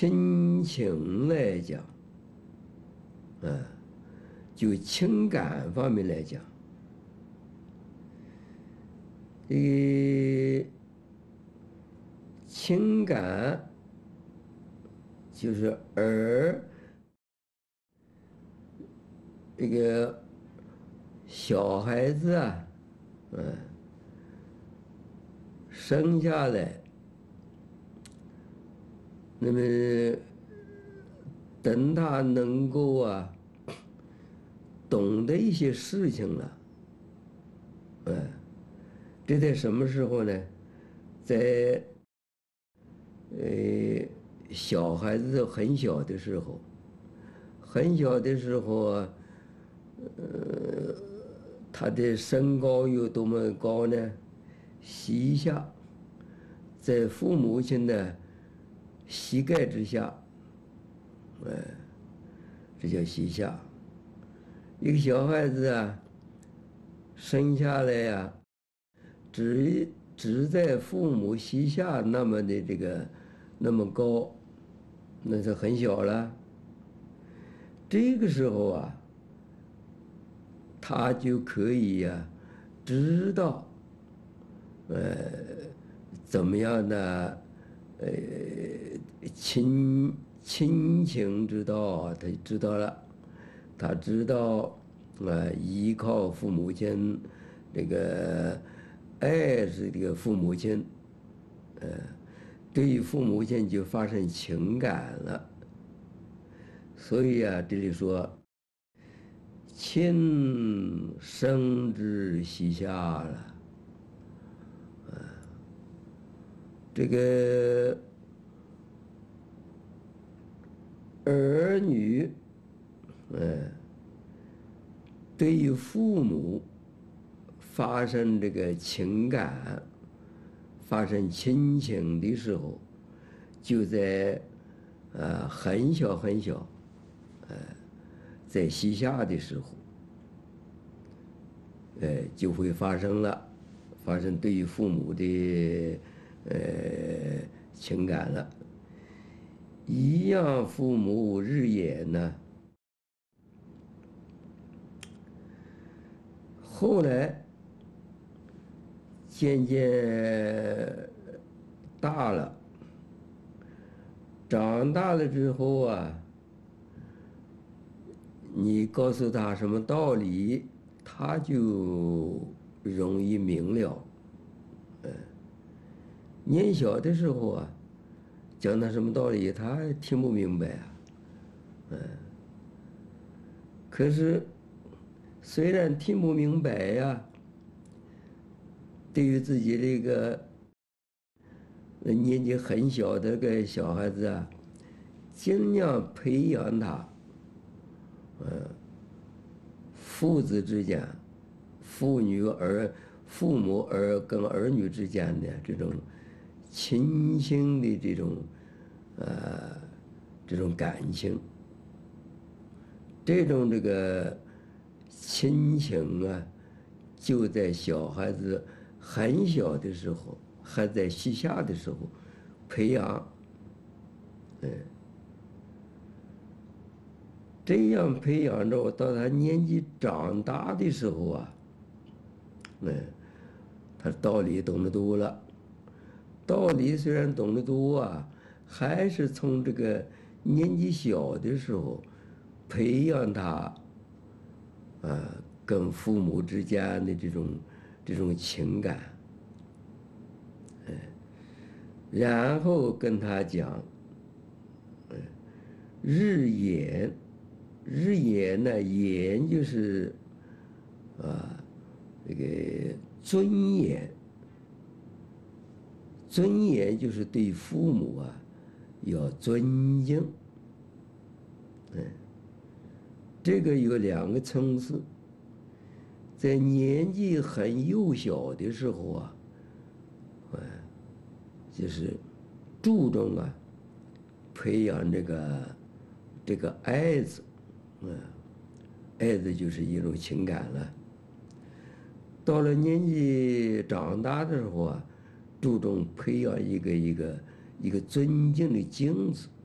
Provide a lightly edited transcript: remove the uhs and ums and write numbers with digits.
亲情来讲，就情感方面来讲，这个情感就是这个小孩子啊，生下来，那么等他能够懂得一些事情了，这在什么时候呢？在小孩子很小的时候，很小的时候啊，他的身高有多么高呢？膝下，在父母亲的膝盖之下，这叫膝下。一个小孩子啊，生下来呀，只在父母膝下那么的那么高，那是很小了。这个时候啊，他就可以知道，怎么样的，亲情之道，他知道了，他知道，依靠父母亲，这个爱是这个父母亲，对于父母亲就发生情感了。所以这里说，亲生之膝下了，这个儿女，对于父母发生这个情感、发生亲情的时候，就在很小很小，在膝下的时候，就会发生了，发生对于父母的情感了。一样父母日也呢，后来渐渐大了，长大了之后你告诉他什么道理，他就容易明了。年小的时候讲他什么道理，他听不明白可是虽然听不明白对于自己这个年纪很小的个小孩子尽量培养他，父子之间、父母跟儿女之间的这种亲情的这种感情，这个亲情就在小孩子很小的时候，还在膝下的时候培养，这样培养着，到他年纪长大的时候他道理懂得多了。道理虽然懂得多还是从这个年纪小的时候培养他跟父母之间的这种情感，然后跟他讲，日言，日言呢，言就是这个尊严，尊严就是对父母要尊敬，这个有两个层次，在年纪很幼小的时候就是注重培养这个爱字，爱字就是一种情感了。到了年纪长大的时候注重培养一个尊敬的敬字。